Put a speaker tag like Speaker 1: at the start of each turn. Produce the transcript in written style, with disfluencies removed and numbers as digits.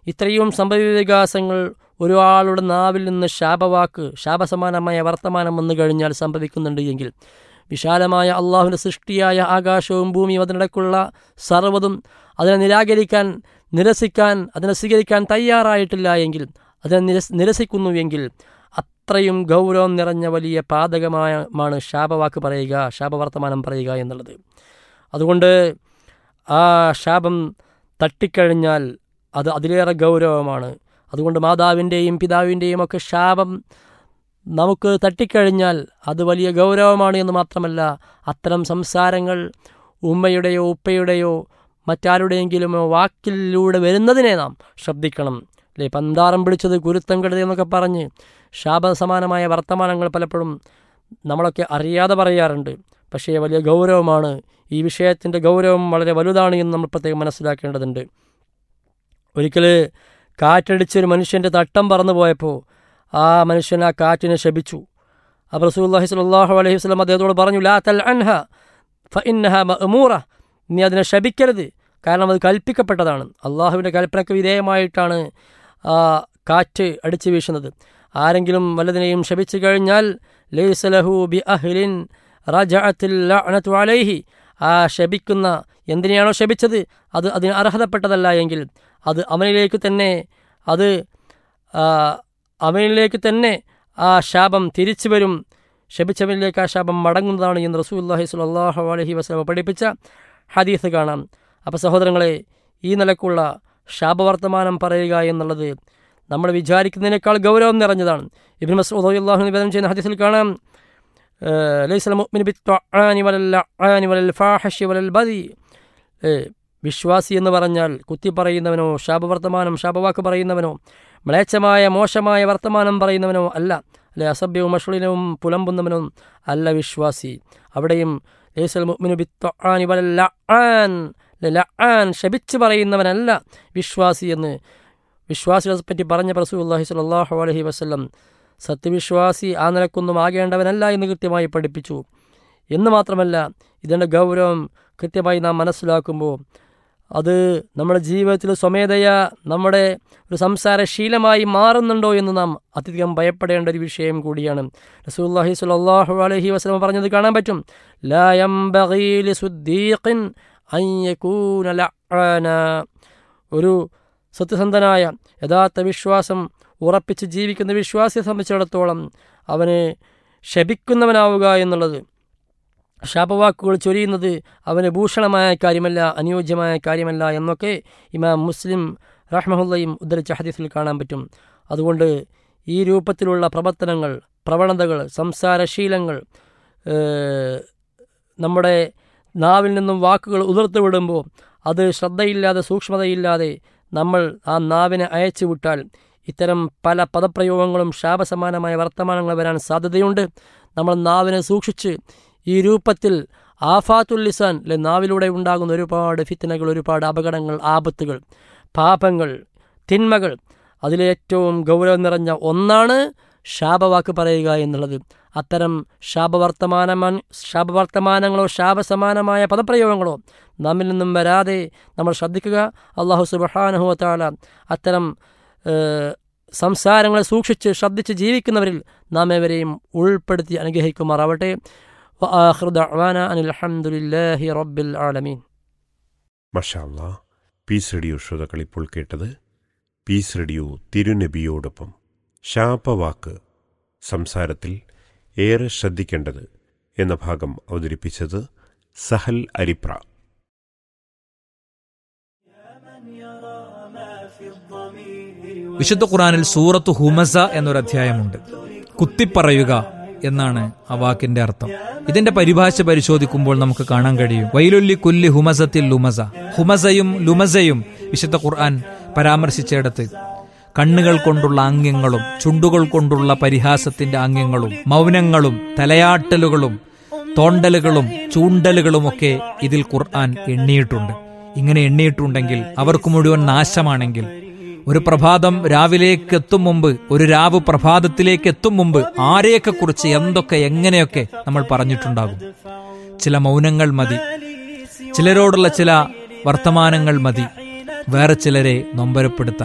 Speaker 1: ഇത്രയും സംഭവവികാസങ്ങൾ ഒരാളുടെ നാവിൽ നിന്ന് ശാപസമാനമായ വർത്തമാനം വന്നു കഴിഞ്ഞാൽ സംഭവിക്കുന്നുണ്ട് എങ്കിൽ, വിശാലമായ അള്ളാഹുവിൻ്റെ സൃഷ്ടിയായ ആകാശവും ഭൂമിയും അതിനിടയ്ക്കുള്ള സർവ്വതും അതിനെ നിരസിക്കാൻ അതിനെ സ്വീകരിക്കാൻ തയ്യാറായിട്ടില്ല എങ്കിൽ, അതിനെ നിരസിക്കുന്നുവെങ്കിൽ അത്രയും ഗൗരവം നിറഞ്ഞ വലിയ പാതകമാണ് ശാപവാക്ക് പറയുക, ശാപവർത്തമാനം പറയുക എന്നുള്ളത്. അതുകൊണ്ട് ആ ശാപം തട്ടിക്കഴിഞ്ഞാൽ അത് അതിലേറെ ഗൗരവമാണ്. അതുകൊണ്ട് മാതാവിൻ്റെയും പിതാവിൻ്റെയും ഒക്കെ ശാപം നമുക്ക് തട്ടിക്കഴിഞ്ഞാൽ അത് വലിയ ഗൗരവമാണ് എന്ന് മാത്രമല്ല, അത്തരം സംസാരങ്ങൾ ഉമ്മയുടെയോ ഉപ്പയുടെയോ മറ്റാരുടെയെങ്കിലുമോ വാക്കിലൂടെ വരുന്നതിനെ നാം ശ്രദ്ധിക്കണം. അല്ലേ, പന്താറം പിടിച്ചത് കുരുത്തം കെടുതി എന്നൊക്കെ പറഞ്ഞ് ശാപസമാനമായ വർത്തമാനങ്ങൾ പലപ്പോഴും നമ്മളൊക്കെ അറിയാതെ പറയാറുണ്ട്. പക്ഷേ വലിയ ഗൗരവമാണ്. ഈ വിഷയത്തിൻ്റെ ഗൗരവം വളരെ വലുതാണ് എന്ന് നമ്മൾ പ്രത്യേകം മനസ്സിലാക്കേണ്ടതുണ്ട്. ഒരിക്കൽ കാറ്റടിച്ചൊരു മനുഷ്യൻ്റെ തട്ടം പറന്നു പോയപ്പോൾ ആ മനുഷ്യൻ ആ കാറ്റിനെ ശപിച്ചു. അപ്പോൾ റസൂലുള്ളാഹി സ്വല്ലല്ലാഹു അലൈഹി വസല്ലം അദ്ദേഹത്തോട് പറഞ്ഞു, ലാ തൽഅൻഹ ഫഇന്നഹ മഅ്മൂറ, നീ അതിനെ ശപിക്കരുത്, കാരണം അത് കൽപ്പിക്കപ്പെട്ടതാണ്. അള്ളാഹുവിൻ്റെ കൽപ്പനയ്ക്ക് വിധേയമായിട്ടാണ് കാറ്റ് അടിച്ചു വീശുന്നത്. ആരെങ്കിലും വല്ലതിനെയും ശപിച്ചു കഴിഞ്ഞാൽ ലൈസ ലഹു ബി അഹ്ലിൻ റജഅത്തിൽ ലഅനതു അലൈഹി, ആ ശപിക്കുന്ന എന്തിനെയാണോ ശപിച്ചത് അത് അതിന് അർഹതപ്പെട്ടതല്ല എങ്കിൽ അത് അവനിലേക്ക് തന്നെ ആ ശാപം തിരിച്ചു വരും, ശപിച്ചവനിലേക്ക് ആ ശാപം മടങ്ങുന്നതാണ് എന്ന് റസൂലുള്ളാഹി സ്വല്ലല്ലാഹു അലൈഹി വസല്ലം പഠിപ്പിച്ച ഹദീസ് കാണാം. അപ്പോൾ സഹോദരങ്ങളെ, ഈ നിലക്കുള്ള ശാപവർത്തമാനം പറയുക എന്നുള്ളത് നമ്മൾ വിചാരിക്കുന്നതിനേക്കാൾ ഗൗരവം നിറഞ്ഞതാണ്. ഇബ്നു മസ്ഊദ് റളിയല്ലാഹു അൻഹു നിവേദനം ചെയ്യുന്ന ഹദീസിൽ കാണാം, ലൈസൽ മുഅ്മിനു ബിത്ത്വആനി വലൽ ഫാഹിഷി വലൽ ബദി, വിശ്വാസി എന്ന് പറഞ്ഞാൽ കുത്തിപ്പറയുന്നവനോ ശാപവാക്ക് പറയുന്നവനോ മ്ലേച്ഛമായ മോശമായ വർത്തമാനം പറയുന്നവനോ അല്ല, അല്ലെ അസഭ്യവും അശ്ലീലവും പുലമ്പുന്നവനോ അല്ല വിശ്വാസി. അവിടെയും ലൈസൽ മുഅ്മിനു ബിത്ത്വആനി വലൽ ലഅൻ, ശപിച്ച് പറയുന്നവനല്ല വിശ്വാസി എന്ന് വിശ്വാസികളെ പറ്റി പറഞ്ഞ റസൂലുള്ളാഹി സ്വല്ലല്ലാഹു അലൈഹി വസല്ലം സത്യവിശ്വാസി ആ നിലക്കൊന്നും ആകേണ്ടവനല്ല എന്ന് കൃത്യമായി പഠിപ്പിച്ചു. എന്ന് മാത്രമല്ല, ഇതിൻ്റെ ഗൗരവം കൃത്യമായി നാം മനസ്സിലാക്കുമ്പോൾ അത് നമ്മുടെ ജീവിതത്തിൽ സ്വമേധയാ നമ്മുടെ ഒരു സംസാരശീലമായി മാറുന്നുണ്ടോ എന്ന് നാം അത്യധികം ഭയപ്പെടേണ്ട ഒരു വിഷയം കൂടിയാണ്. റസൂലുള്ളാഹി സ്വല്ലല്ലാഹു അലൈഹി വസല്ലം പറഞ്ഞത് കാണാൻ പറ്റും, ലാ യംബഗീ ലിസുദ്ദീഖിൻ അൻ യകൂന ലഅന, ഒരു സത്യസന്ധനായ യഥാർത്ഥ വിശ്വാസം ഉറപ്പിച്ച് ജീവിക്കുന്ന വിശ്വാസിയെ സംബന്ധിച്ചിടത്തോളം അവന് ശപിക്കുന്നവനാവുക എന്നുള്ളത്, ശാപവാക്കുകൾ ചൊരിയുന്നത് അവന് ഭൂഷണമായ കാര്യമല്ല, അനുയോജ്യമായ കാര്യമല്ല എന്നൊക്കെ ഇമാം മുസ്ലിം റഹ്മഹുല്ലയും ഉദ്ധരിച്ച ഹദീസിൽ കാണാൻ പറ്റും. അതുകൊണ്ട് ഈ രൂപത്തിലുള്ള പ്രവണതകൾ, സംസാരശീലങ്ങൾ നമ്മുടെ നാവിൽ നിന്നും വാക്കുകൾ ഉതിർത്ത് വിടുമ്പോൾ അത് ശ്രദ്ധയില്ലാതെ സൂക്ഷ്മതയില്ലാതെ നമ്മൾ ആ നാവിനെ അയച്ചു വിട്ടാൽ ഇത്തരം പല പദപ്രയോഗങ്ങളും ശാപസമാനമായ വർത്തമാനങ്ങൾ വരാൻ സാധ്യതയുണ്ട്. നമ്മൾ നാവിനെ സൂക്ഷിച്ച് ഈ രൂപത്തിൽ ആഫാത്തുൽ ലിസാൻ, നാവിലൂടെ ഉണ്ടാകുന്ന ഒരുപാട് ഫിത്നകൾ, ഒരുപാട് അപകടങ്ങൾ, ആപത്തുകൾ, പാപങ്ങൾ, തിന്മകൾ, അതിലേറ്റവും ഗൗരവം നിറഞ്ഞ ഒന്നാണ് ശാപവാക്ക് പറയുക എന്നുള്ളത്. അത്തരം ശാപവർത്തമാനങ്ങളോ ശാപസമാനമായ പദപ്രയോഗങ്ങളോ നമ്മിൽ നിന്നും വരാതെ നമ്മൾ ശ്രദ്ധിക്കുക. അല്ലാഹു സുബ്ഹാനഹു വ തആല അത്തരം സംസാരങ്ങളെ സൂക്ഷിച്ച് ശ്രദ്ധിച്ച് ജീവിക്കുന്നവരിൽ നാം ഏവരെയും ഉൾപ്പെടുത്തി അനുഗ്രഹിക്കുമാറാവട്ടെ. വആഖിറു ദഅ്വാനാ അനിൽ ഹംദുലില്ലാഹി റബ്ബിൽ ആലമീൻ.
Speaker 2: മാഷാ അല്ലാഹ്. പീസ് റേഡിയോ ശ്രോതാക്കൾ ഇപ്പോൾ കേട്ടത് പീസ് റേഡിയോ തിരുനബിയോടൊപ്പം ശാപവാക്ക് സംസാരത്തിൽ ഏറെ ശ്രദ്ധിക്കേണ്ടത് എന്ന ഭാഗം അവതരിപ്പിച്ചത് സഹൽ അരിപ്ര.
Speaker 3: വിശുദ്ധ ഖുർആനിൽ സൂറത്തു ഹുമസ എന്നൊരു അധ്യായമുണ്ട്. കുത്തിപ്പറയുക എന്നാണ് ആ വാക്കിന്റെ അർത്ഥം. ഇതിന്റെ പരിഭാഷ പരിശോധിക്കുമ്പോൾ നമുക്ക് കാണാൻ കഴിയും, വൈലുല്ലി കുല്ലി ഹുമസത്തിൽ ലുമസ. ഹുമസയും ലുമസയും വിശുദ്ധ ഖുർആൻ പരാമർശിച്ചിടത്ത് കണ്ണുകൾ കൊണ്ടുള്ള ആംഗ്യങ്ങളും ചുണ്ടുകൾ കൊണ്ടുള്ള പരിഹാസത്തിന്റെ ആംഗ്യങ്ങളും മൗനങ്ങളും തലയാട്ടലുകളും തോണ്ടലുകളും ചൂണ്ടലുകളുമൊക്കെ ഇതിൽ ഖുർആൻ എണ്ണിയിട്ടുണ്ട്. ഇങ്ങനെ എണ്ണിയിട്ടുണ്ടെങ്കിൽ അവർക്ക് മുഴുവൻ നാശമാണെങ്കിൽ, ഒരു പ്രഭാതം രാവിലേക്ക് എത്തും മുമ്പ്, ഒരു രാവ് പ്രഭാതത്തിലേക്ക് എത്തും മുമ്പ് ആരെയൊക്കെ കുറിച്ച് എന്തൊക്കെ എങ്ങനെയൊക്കെ നമ്മൾ പറഞ്ഞിട്ടുണ്ടാകും. ചില മൗനങ്ങൾ മതി, ചിലരോടുള്ള ചില വർത്തമാനങ്ങൾ മതി വേറെ ചിലരെ നൊമ്പരപ്പെടുത്താൻ.